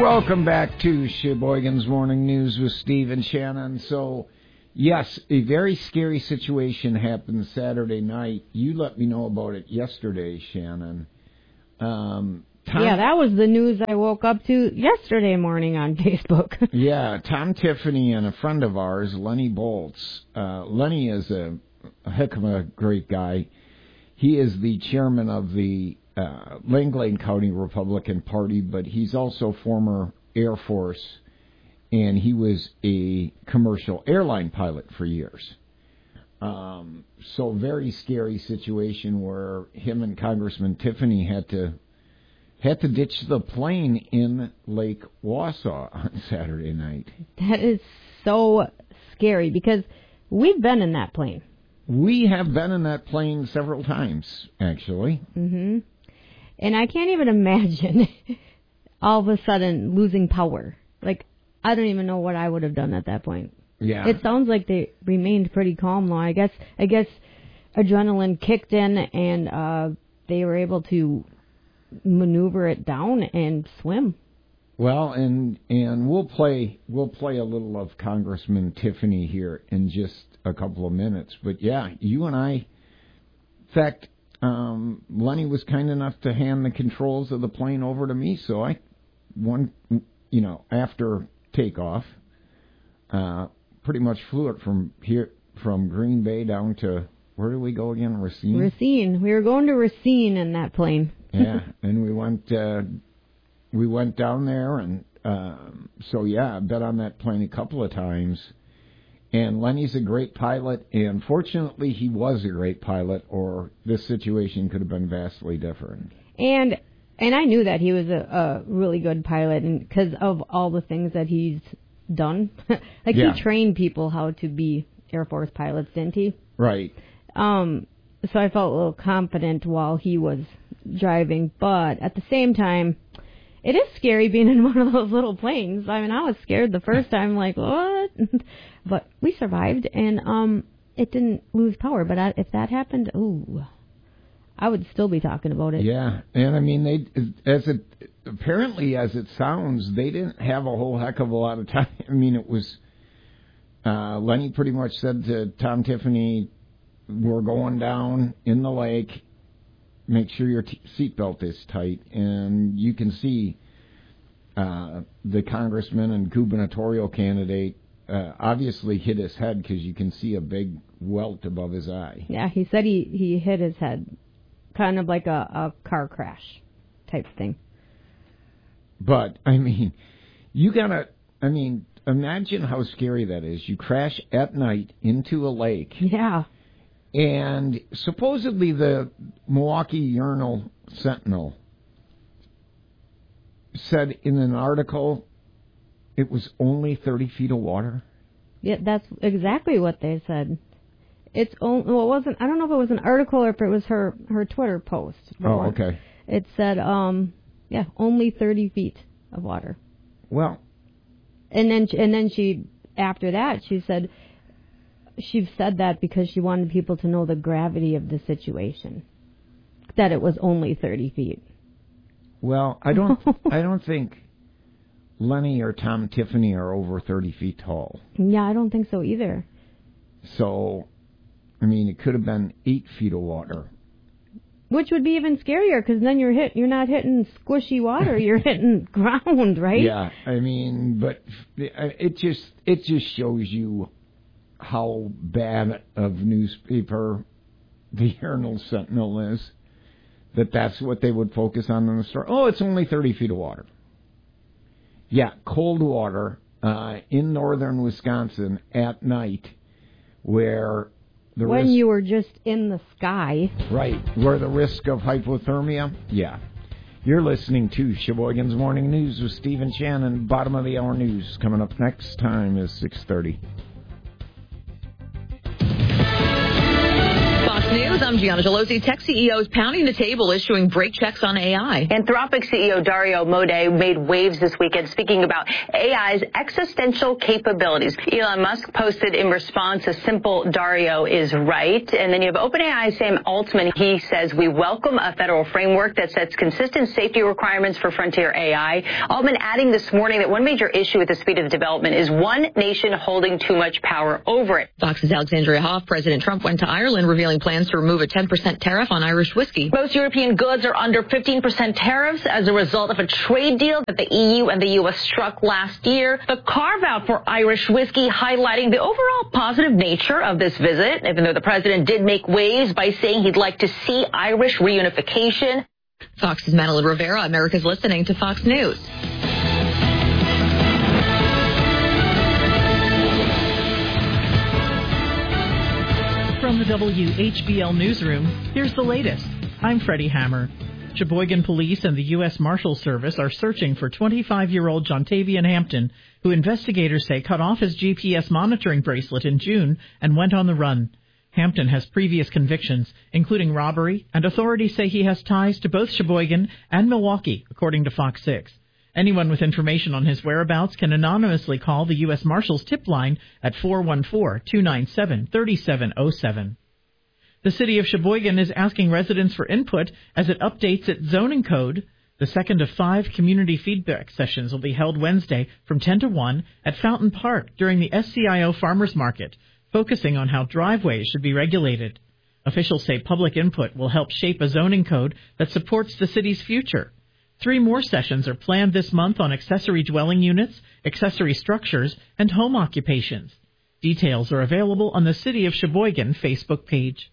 Welcome back to Sheboygan's Morning News with Steve and Shannon. So, yes, a very scary situation happened Saturday night. You let me know about it yesterday, Shannon. Yeah, that was the news I woke up to yesterday morning on Facebook. Yeah, Tom Tiffany and a friend of ours, Lenny Bolts. Lenny is a heck of a great guy. He is the chairman of the Langley County Republican Party, but he's also former Air Force, and he was a commercial airline pilot for years. So very scary situation where him and Congressman Tiffany had to ditch the plane in Lake Wausau on Saturday night. That is so scary because we've been in that plane. We have been in that plane several times, actually. Mm-hmm. And I can't even imagine all of a sudden losing power. Like, I don't even know what I would have done at that point. Yeah. It sounds like they remained pretty calm, though. I guess adrenaline kicked in and they were able to maneuver it down and swim. Well, and we'll play a little of Congressman Tiffany here in just a couple of minutes. But yeah, you and I, in fact, Lenny was kind enough to hand the controls of the plane over to me, so after takeoff, pretty much flew it from Green Bay down to, where did we go again? Racine. Racine. We were going to Racine in that plane. Yeah, and we went down there, and so yeah, I've been on that plane a couple of times. And Lenny's a great pilot, and fortunately he was a great pilot, or this situation could have been vastly different. And I knew that he was a really good pilot, and because of all the things that he's done. Like, yeah. He trained people how to be Air Force pilots, didn't he? Right. So I felt a little confident while he was driving, but at the same time, it is scary being in one of those little planes. I mean, I was scared the first time, like, what? But we survived, and it didn't lose power. But if that happened, I would still be talking about it. Yeah, and I mean, apparently as it sounds, they didn't have a whole heck of a lot of time. I mean, it was Lenny pretty much said to Tom Tiffany, "We're going down in the lake. Make sure your seatbelt is tight." And you can see the congressman and gubernatorial candidate obviously hit his head because you can see a big welt above his eye. Yeah, he said he hit his head, kind of like a car crash type thing. But, I mean, imagine how scary that is. You crash at night into a lake. Yeah. And supposedly the Milwaukee Journal-Sentinel said in an article it was only 30 feet of water. Yeah, that's exactly what they said. It's only, well, it wasn't. I don't know if it was an article or if it was her Twitter post. Oh, okay. It said, only 30 feet of water. Well, and then she, after that, she said that because she wanted people to know the gravity of the situation, that it was only 30 feet. Well, I don't think Lenny or Tom Tiffany are over 30 feet tall. Yeah, I don't think so either. So, I mean, it could have been 8 feet of water. Which would be even scarier, because then you're not hitting squishy water, you're hitting ground, right? Yeah, I mean, but it just shows you how bad of newspaper the Journal-Sentinel is, that's what they would focus on in the story. Oh, it's only 30 feet of water. Yeah, cold water in northern Wisconsin at night, where when you were just in the sky. Right, where the risk of hypothermia, yeah. You're listening to Sheboygan's Morning News with Steve and Shannon. Bottom of the hour news coming up next. Time is 6:30. Fox News. News, I'm Gianna Gelosi. Tech CEOs pounding the table, issuing break checks on AI. Anthropic CEO Dario Amodei made waves this weekend speaking about AI's existential capabilities. Elon Musk posted in response a simple "Dario is right." And then you have OpenAI Sam Altman. He says, "We welcome a federal framework that sets consistent safety requirements for frontier AI." Altman adding this morning that one major issue with the speed of development is one nation holding too much power over it. Fox's Alexandria Hoff. President Trump went to Ireland revealing plans to remove a 10% tariff on Irish whiskey. Most European goods are under 15% tariffs as a result of a trade deal that the EU and the U.S. struck last year. The carve-out for Irish whiskey highlighting the overall positive nature of this visit, even though the president did make waves by saying he'd like to see Irish reunification. Fox's Madeline Rivera. America's listening to Fox News. From the WHBL Newsroom, here's the latest. I'm Freddie Hammer. Sheboygan Police and the U.S. Marshals Service are searching for 25-year-old Jontavian Hampton, who investigators say cut off his GPS monitoring bracelet in June and went on the run. Hampton has previous convictions, including robbery, and authorities say he has ties to both Sheboygan and Milwaukee, according to Fox 6. Anyone with information on his whereabouts can anonymously call the U.S. Marshals tip line at 414-297-3707. The city of Sheboygan is asking residents for input as it updates its zoning code. The second of 5 community feedback sessions will be held Wednesday from 10 to 1 at Fountain Park during the SCIO Farmers Market, focusing on how driveways should be regulated. Officials say public input will help shape a zoning code that supports the city's future. 3 more sessions are planned this month on accessory dwelling units, accessory structures, and home occupations. Details are available on the City of Sheboygan Facebook page.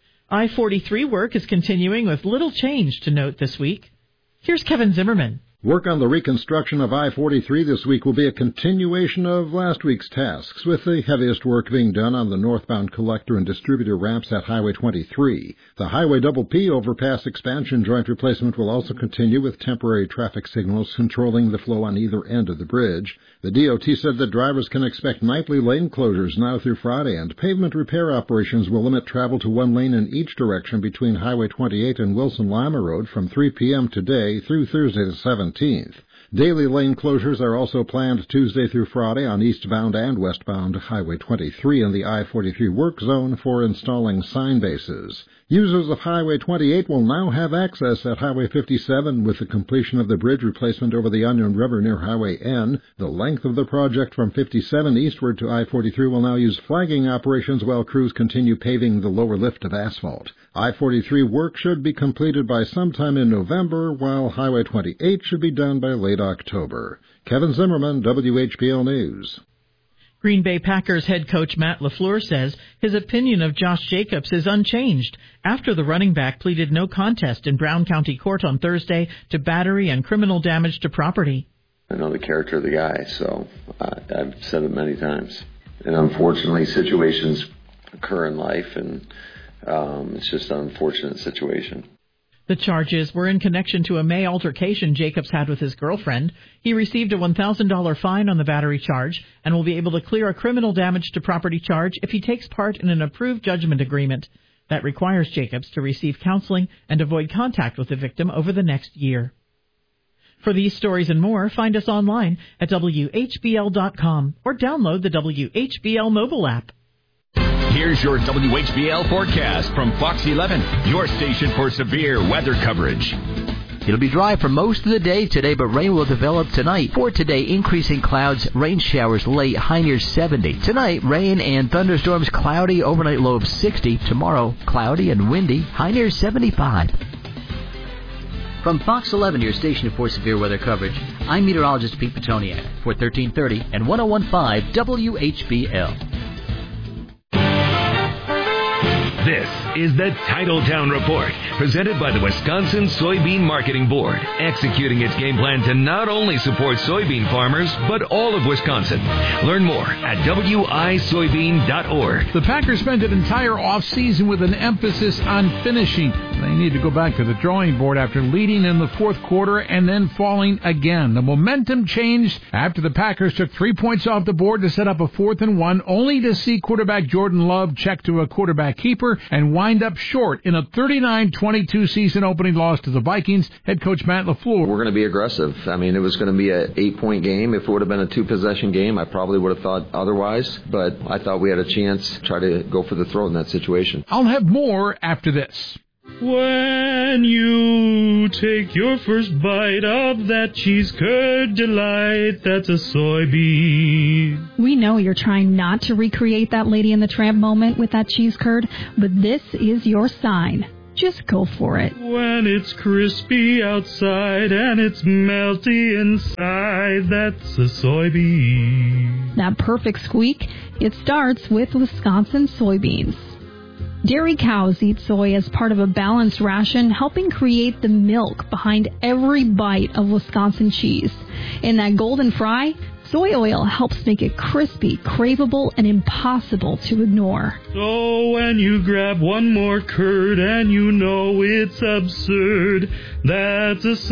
I-43 work is continuing with little change to note this week. Here's Kevin Zimmerman. Work on the reconstruction of I-43 this week will be a continuation of last week's tasks, with the heaviest work being done on the northbound collector and distributor ramps at Highway 23. The Highway Double P overpass expansion joint replacement will also continue with temporary traffic signals controlling the flow on either end of the bridge. The DOT said that drivers can expect nightly lane closures now through Friday, and pavement repair operations will limit travel to 1 lane in each direction between Highway 28 and Wilson-Lima Road from 3 p.m. today through Thursday the 17th. Daily lane closures are also planned Tuesday through Friday on eastbound and westbound Highway 23 in the I-43 work zone for installing sign bases. Users of Highway 28 will now have access at Highway 57 with the completion of the bridge replacement over the Onion River near Highway N. The length of the project from 57 eastward to I-43 will now use flagging operations while crews continue paving the lower lift of asphalt. I-43 work should be completed by sometime in November, while Highway 28 should be done by late October. Kevin Zimmerman, WHBL News. Green Bay Packers head coach Matt LaFleur says his opinion of Josh Jacobs is unchanged after the running back pleaded no contest in Brown County Court on Thursday to battery and criminal damage to property. I know the character of the guy, so I've said it many times. And unfortunately, situations occur in life, and it's just an unfortunate situation. The charges were in connection to a May altercation Jacobs had with his girlfriend. He received a $1,000 fine on the battery charge and will be able to clear a criminal damage to property charge if he takes part in an approved judgment agreement. That requires Jacobs to receive counseling and avoid contact with the victim over the next year. For these stories and more, find us online at WHBL.com or download the WHBL mobile app. Here's your WHBL forecast from Fox 11, your station for severe weather coverage. It'll be dry for most of the day today, but rain will develop tonight. For today, increasing clouds, rain showers late, high near 70. Tonight, rain and thunderstorms, cloudy, overnight low of 60. Tomorrow, cloudy and windy, high near 75. From Fox 11, your station for severe weather coverage, I'm meteorologist Pete Petoniak for 1330 and 1015 WHBL. This is the Titletown Report, presented by the Wisconsin Soybean Marketing Board, executing its game plan to not only support soybean farmers, but all of Wisconsin. Learn more at wisoybean.org. The Packers spent an entire offseason with an emphasis on finishing. They need to go back to the drawing board after leading in the fourth quarter and then falling again. The momentum changed after the Packers took 3 points off the board to set up a 4th and 1, only to see quarterback Jordan Love check to a quarterback keeper and wind up short in a 39-22 season opening loss to the Vikings. Head coach Matt LaFleur. We're going to be aggressive. I mean, it was going to be an 8-point game. If it would have been a 2-possession game, I probably would have thought otherwise, but I thought we had a chance to try to go for the throat in that situation. I'll have more after this. When you take your first bite of that cheese curd delight, that's a soybean. We know you're trying not to recreate that Lady and the Tramp moment with that cheese curd, but this is your sign. Just go for it. When it's crispy outside and it's melty inside, that's a soybean. That perfect squeak, it starts with Wisconsin soybeans. Dairy cows eat soy as part of a balanced ration, helping create the milk behind every bite of Wisconsin cheese. In that golden fry, soy oil helps make it crispy, craveable, and impossible to ignore. So when you grab one more curd and you know it's absurd, that's a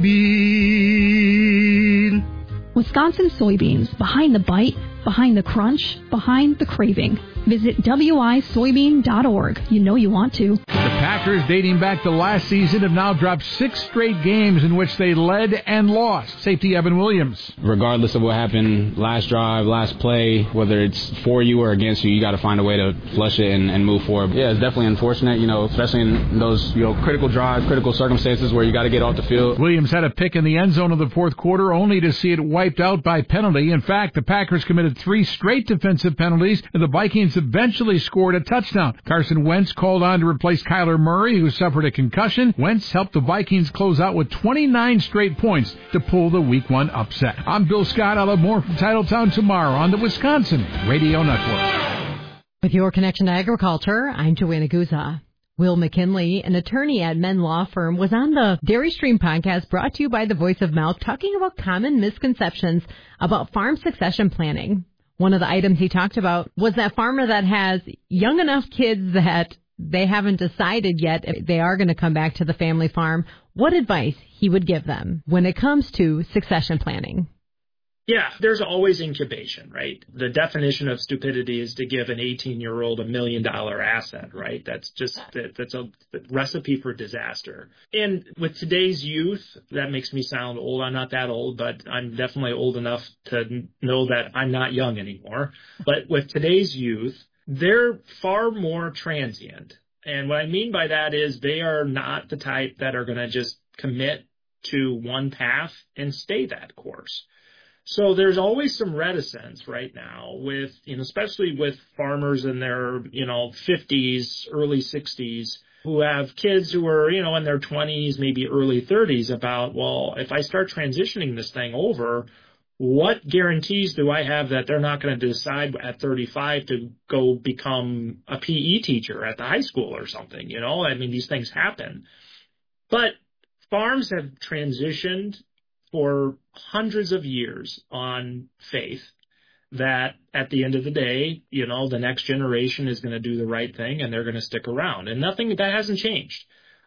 soybean. Wisconsin soybeans, behind the bite, behind the crunch, behind the craving. Visit wisoybean.org. You know you want to. The Packers, dating back to last season, have now dropped 6 straight games in which they led and lost. Safety Evan Williams. Regardless of what happened last drive, last play, whether it's for you or against you, you got to find a way to flush it and move forward. Yeah, it's definitely unfortunate, especially in those, critical drives, critical circumstances where you got to get off the field. Williams had a pick in the end zone of the fourth quarter, only to see it wiped out by penalty. In fact, the Packers committed 3 straight defensive penalties, and the Vikings eventually scored a touchdown. Carson Wentz called on to replace Kyler Murray, who suffered a concussion. Wentz helped the Vikings close out with 29 straight points to pull the Week 1 upset. I'm Bill Scott. I'll have more from Titletown tomorrow on the Wisconsin Radio Network. With your connection to agriculture, I'm Joanna Guza. Will McKinley, an attorney at Menn Law Firm, was on the Dairy Stream podcast brought to you by the Voice of Milk, talking about common misconceptions about farm succession planning. One of the items he talked about was that farmer that has young enough kids that they haven't decided yet if they are going to come back to the family farm, what advice he would give them when it comes to succession planning. Yeah, there's always incubation, right? The definition of stupidity is to give an 18-year-old $1 million asset, right? That's a recipe for disaster. And with today's youth, that makes me sound old. I'm not that old, but I'm definitely old enough to know that I'm not young anymore. But with today's youth, they're far more transient. And what I mean by that is they are not the type that are going to just commit to one path and stay that course. So there's always some reticence right now with, especially with farmers in their, 50s, early 60s who have kids who are, in their 20s, maybe early 30s about, well, if I start transitioning this thing over, what guarantees do I have that they're not going to decide at 35 to go become a PE teacher at the high school or something? These things happen. But farms have transitioned for hundreds of years on faith that at the end of the day, the next generation is going to do the right thing and they're going to stick around. And that hasn't changed.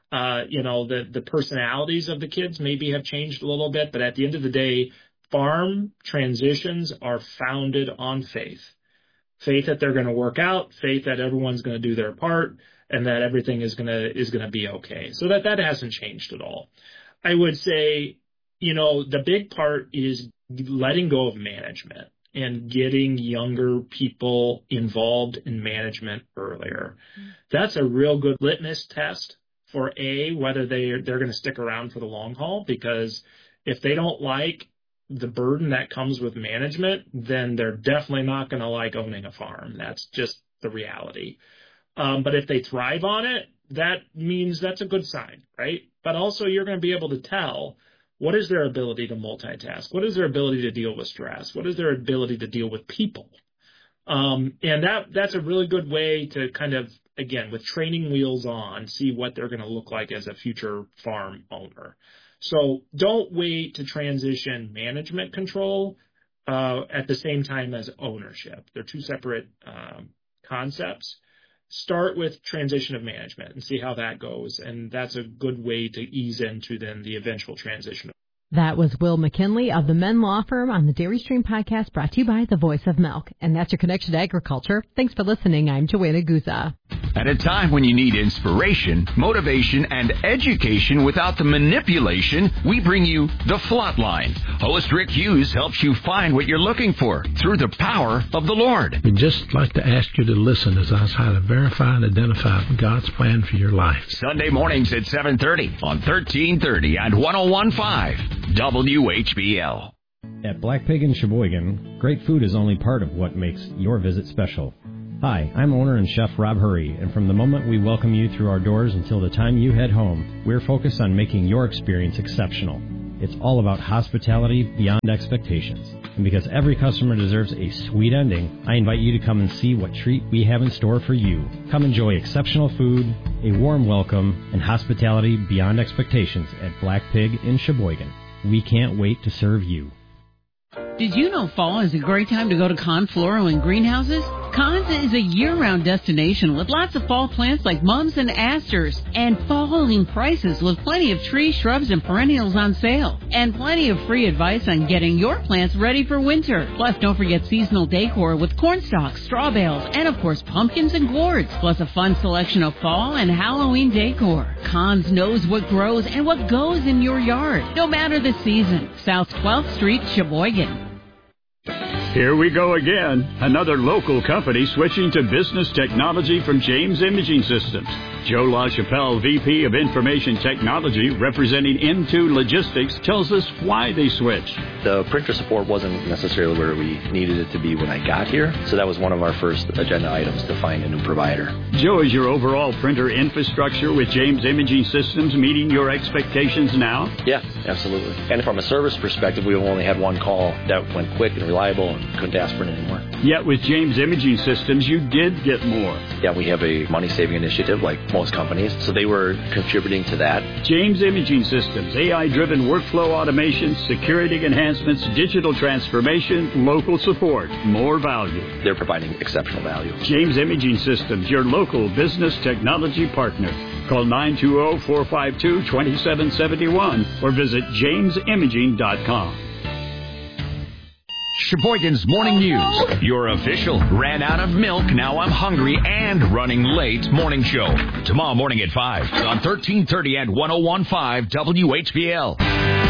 The personalities of the kids maybe have changed a little bit, but at the end of the day, farm transitions are founded on faith. Faith that they're going to work out, faith that everyone's going to do their part, and that everything is going to be okay. So that hasn't changed at all. I would say, the big part is letting go of management and getting younger people involved in management earlier. That's a real good litmus test for whether they're going to stick around for the long haul, because if they don't like the burden that comes with management, then they're definitely not going to like owning a farm. That's just the reality. But if they thrive on it, that means that's a good sign, right? But also you're going to be able to tell what is their ability to multitask? What is their ability to deal with stress? What is their ability to deal with people? And that's a really good way to kind of, again, with training wheels on, see what they're going to look like as a future farm owner. So don't wait to transition management control at the same time as ownership. They're two separate concepts. start with transition of management and see how that goes. And that's a good way to ease into then the eventual transition. That was Will McKinley of the Men Law Firm on the Dairy Stream podcast, brought to you by the Voice of Milk. And that's your connection to agriculture. Thanks for listening. I'm Joanna Guza. At a time when you need inspiration, motivation, and education without the manipulation, we bring you The Flatline. Host Rick Hughes helps you find what you're looking for through the power of the Lord. We'd just like to ask you to listen as I try to verify and identify God's plan for your life. Sunday mornings at 7:30 on 1330 and 101.5 WHBL. At Black Pig in Sheboygan, great food is only part of what makes your visit special. Hi, I'm owner and chef Rob Hurry, and from the moment we welcome you through our doors until the time you head home, we're focused on making your experience exceptional. It's all about hospitality beyond expectations. And because every customer deserves a sweet ending, I invite you to come and see what treat we have in store for you. Come enjoy exceptional food, a warm welcome, and hospitality beyond expectations at Black Pig in Sheboygan. We can't wait to serve you. Did you know fall is a great time to go to Kahn Floral and Greenhouses? Kahn's is a year-round destination with lots of fall plants like mums and asters, and fall-holding prices with plenty of trees, shrubs, and perennials on sale, and plenty of free advice on getting your plants ready for winter. Plus, don't forget seasonal decor with cornstalks, straw bales, and of course pumpkins and gourds, plus a fun selection of fall and Halloween decor. Kahn's knows what grows and what goes in your yard, no matter the season. South 12th Street, Sheboygan. Here we go again. Another local company switching to business technology from James Imaging Systems. Joe LaChapelle, VP of Information Technology, representing N2 Logistics, tells us why they switched. The printer support wasn't necessarily where we needed it to be when I got here, so that was one of our first agenda items, to find a new provider. Joe, is your overall printer infrastructure with James Imaging Systems meeting your expectations now? Yeah, absolutely. And from a service perspective, we've only had one call that went quick and reliable and couldn't ask for it anymore. Yet with James Imaging Systems, you did get more. Yeah, we have a money-saving initiative like most companies, so they were contributing to that. James Imaging Systems, AI-driven workflow automation, security enhancements, digital transformation, local support, more value. They're providing exceptional value. James Imaging Systems, your local business technology partner. Call 920-452-2771 or visit jamesimaging.com. Sheboygan's Morning News, your official ran out of milk, now I'm hungry, and running late morning show. Tomorrow morning at 5 on 1330 and 101.5 WHBL.